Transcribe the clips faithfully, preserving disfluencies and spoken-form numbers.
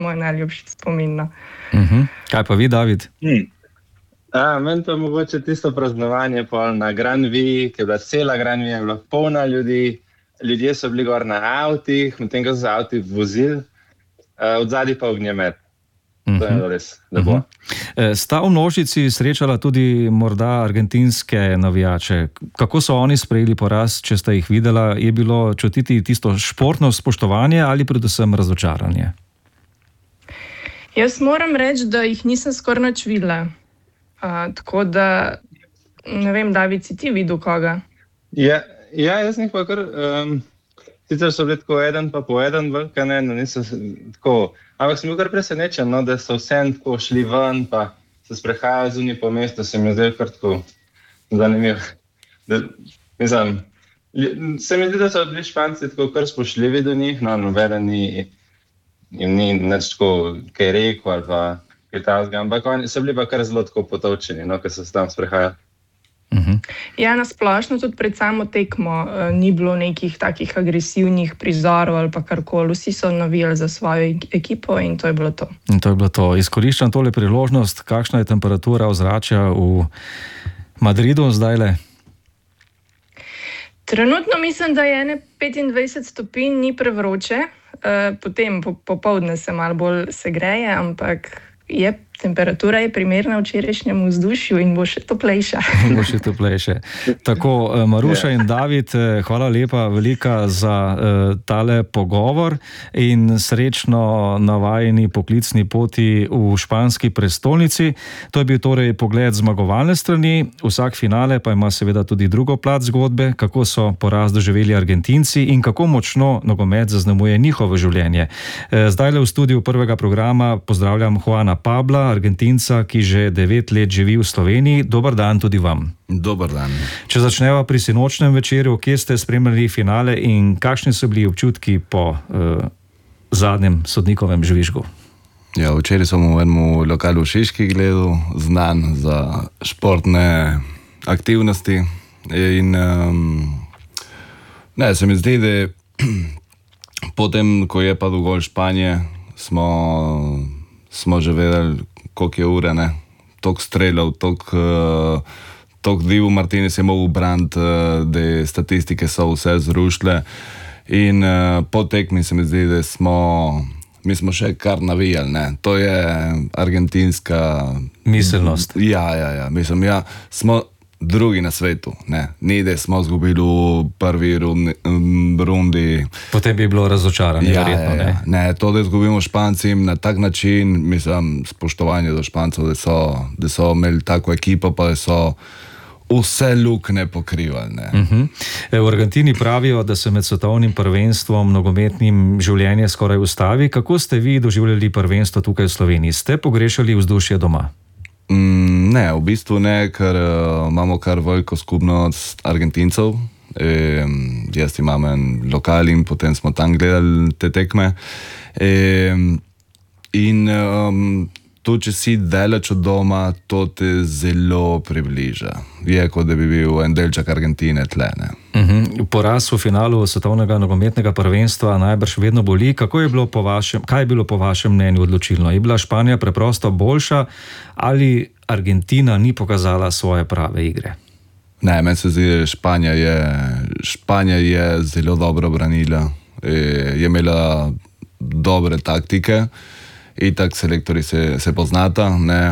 moj najljubši spomin. No. Uh-huh. Kaj pa vi, David? Hmm. A, meni to mogoče tisto praznovanje pol na Grand Viji, ki je bila cela Grand Vija, je bila polna ljudi, ljudje so bili gor na avtih, medtem ko so se avti vozili, uh, odzadaj pa ognjemet. To je res lepo. Uh-huh. Sta v množici srečala tudi morda argentinske navijače. Kako so oni sprejeli poraz, če sta jih videla? Je bilo čutiti tisto športno spoštovanje ali predvsem razočaranje? Jaz moram reči, da jih nisem skoraj nič videla. Uh, tako da, ne vem, David, si ti videl koga? Ja, ja jaz njih pa kar, um, sicer so bili tako eden pa po eden, velika ne, no niso tako, ampak sem bil kar presenečen, no, da so vsem tako šli ven, pa se sprehajali zunaj po mestu, se mi je zdaj kar tako zanimivo. Da, mislim, se mi zdi, da so bili Španci tako kar spoštljivi do njih, no, nobeden ni, jim ni nič tako kaj rekel ali pa Kitajska, ampak oni so bili pa kar zelo tako potovčeni, no, ko so se tam sprehajali. Uh-huh. Ja, nasplošno tudi pred samo tekmo uh, ni bilo nekih takih agresivnih prizorov ali pa karkoli. Vsi so navijali za svojo ekipo in to je bilo to. In to je bilo to. Izkoriščam tole priložnost. Kakšna je temperatura ozračja v Madridu zdajle? Trenutno mislim, da je ene petindvajset stopinj, ni prevroče. Uh, potem po, popoldne se malo bolj segreje, ampak je, temperatura je primerna včerajšnjemu vzdušju in bo še toplejša. Bo še toplejše. Tako, Maruša in David, hvala lepa velika za uh, tale pogovor in srečno navajeni poklicni poti v španski prestolnici. To je bil torej pogled zmagovalne strani. Vsak finale pa ima seveda tudi drugo plat zgodbe, kako so poraz doživeli Argentinci in kako močno nogomet zaznamuje njihovo življenje. Zdaj le v studiu prvega programa pozdravljam Juana Pabla, Argentinca, ki že devet let živi v Sloveniji. Dobar dan tudi vam. Dobar dan. Če začneva pri sinočnem večeru, kje ste spremljali finale in kakšni so bili občutki po uh, zadnjem sodnikovem žvižgu? Ja, včeraj sem v enem lokalu v Šiški gledal, znan za športne aktivnosti in um, ne, se mi zdi, da potem, ko je padel gol Španije, smo smo že vedeli, koliko je ure, ne, toliko streljal, toliko, uh, toliko Dibu Martinez je mogel braniti, uh, da statistike so vse zrušile in uh, po tekmi se mi zdi, da smo, mi smo še kar navijali, ne, to je argentinska miselnost. Ja, ja, ja, mislim, ja, smo drugi na svetu, ne, ni da smo izgubili v prvi rundi, rundi. Potem bi bilo razočaranje, ja, verjetno, ne? Ja, ne, to, da izgubimo Špancim na tak način, mislim, spoštovanje do Špancov, da so, da so imeli tako ekipo, pa da so vse luknje pokrivali, ne. Uh-huh. V Argentini pravijo, da se med svetovnim prvenstvom nogometnim življenje skoraj ustavi. Kako ste vi doživljali prvenstvo tukaj v Sloveniji? Ste pogrešali vzdušje doma? Ne, v bistvu ne, ker uh, imamo kar veliko skupnost Argentincev. E, jaz imam en lokal in potem smo tam gledali te tekme. E, in um, to, če si daleč od doma, to te zelo približa. Je, kot da bi bil en delček Argentine tle, ne. Uh-huh. Poraz v finalu svetovnega nogometnega prvenstva najbrž vedno boli. Kako je bilo po vašem, kaj je bilo po vašem mnenju odločilno? Je bila Španija preprosto boljša ali Argentina ni pokazala svoje prave igre? Ne, meni se zdi, da Španija je, Španija je zelo dobro branila, je imela dobre taktike, itak selektori se, se poznata, ne,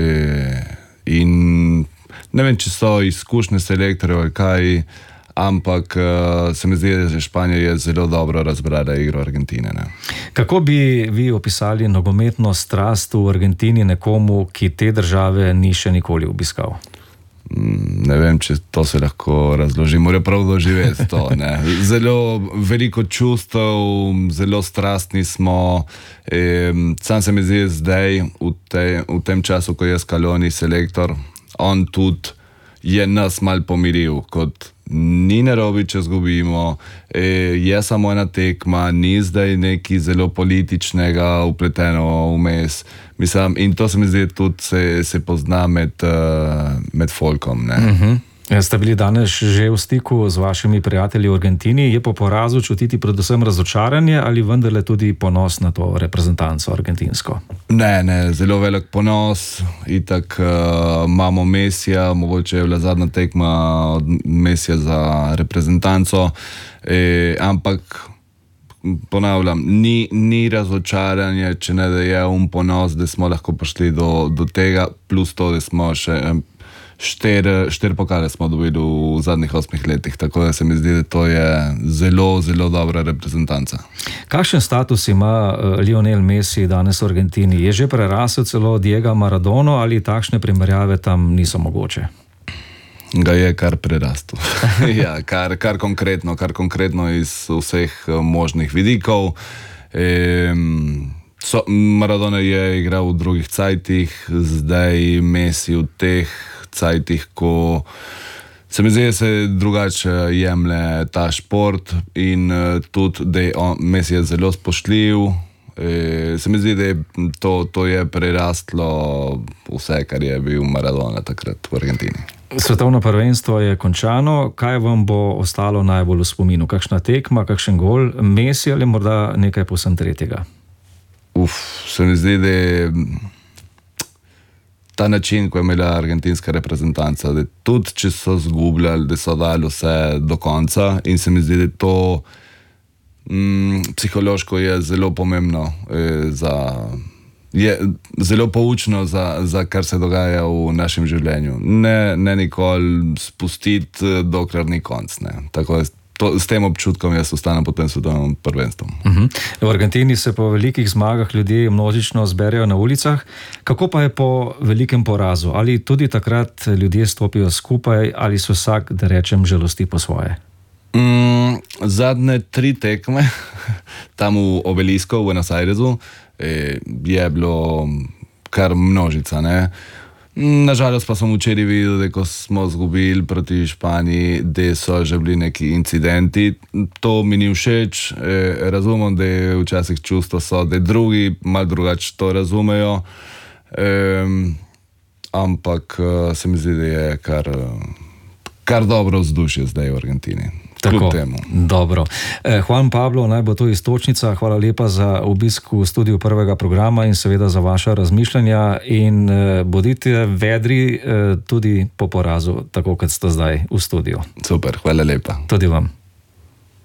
in ne vem, če so izkušnje selektorjev ali kaj, ampak uh, se mi zdi, da Španija je zelo dobro razbrala igro Argentine, ne. Kako bi vi opisali nogometno strast v Argentini nekomu, ki te države ni še nikoli obiskal? Ne vem, če to se lahko razloži, mora prav doživeti to, ne. Zelo veliko čustev, zelo strastni smo, e, sam se mi zdi zdaj, v, te, v tem času, ko je Scaloni selektor, on tudi je nas mal pomiril, kot ni narobe, če zgubimo, e, je samo ena tekma, ni zdaj nekaj zelo političnega upleteno vmes. Mislim, in to se mi zdi tudi se, se pozna med, uh, med folkom, ne. Uh-huh. Ste bili danes že v stiku z vašimi prijatelji v Argentini? Je po porazu čutiti predvsem razočaranje ali vendarle tudi ponos na to reprezentanco argentinsko? Ne, ne, zelo velik ponos. Itak uh, imamo Messija, mogoče je bila zadnja tekma od Messija za reprezentanco, e, ampak ponavljam, ni, ni razočaranje, če ne da je un ponos, da smo lahko prišli do, do tega, plus to, da smo še Štir, štir pokale smo dobili v zadnjih osmih letih, tako da se mi zdi, da to je zelo, zelo dobra reprezentanca. Kakšen status ima Lionel Messi danes v Argentini? Je že prerasel celo Diega Maradono ali takšne primerjave tam niso mogoče? Ga je kar prerastel. ja, kar, kar konkretno, kar konkretno iz vseh možnih vidikov. E, so, Maradona je igral v drugih cajtih, zdaj Messi v teh cajtih, ko se mi zdi, da se drugače jemlje ta šport in tudi, da je on, Messi je zelo spoštljiv. E, se mi zdi, da je to, to je prerastlo vse, kar je bil Maradona takrat v Argentini. Svetovno prvenstvo je končano. Kaj vam bo ostalo najbolj v spominu? Kakšna tekma, kakšen gol, Messi ali morda nekaj povsem tretjega? Uf, se mi zdi, da je ta način, ko je imela argentinska reprezentanca, da tudi če so zgubljali, da so dali vse do konca in se mi zdi, da to mm, psihološko je zelo pomembno, eh, za, je zelo poučno za, za kar se dogaja v našem življenju. Ne, ne nikoli spustiti, dokler ni konc. Ne. Tako je. To, s tem občutkom jaz ostanem po tem svetovnem prvenstvu. Uh-huh. V Argentini se po velikih zmagah ljudje množično zberejo na ulicah. Kako pa je po velikem porazu? Ali tudi takrat ljudje stopijo skupaj ali so vsak, da rečem, žalosti po svoje? Mm, zadnje tri tekme tam v Obelisku v Buenos Airesu je bilo kar množica, ne? Nažalost pa sem včeraj videl, da ko smo zgubili proti Španiji, da so že bili neki incidenti. To mi ni všeč. E, razumem, da je včasih čustvo so, da drugi malo drugače to razumejo. E, ampak se mi zdi, da je kar, kar dobro vzdušje zdaj v Argentini. Tako, dobro. Juan Pablo, naj bo to iztočnica. Hvala lepa za obisk v studiu prvega programa in seveda za vaša razmišljanja in bodite vedri tudi po porazu, tako kot ste zdaj v studiu. Super, hvala lepa. Tudi vam.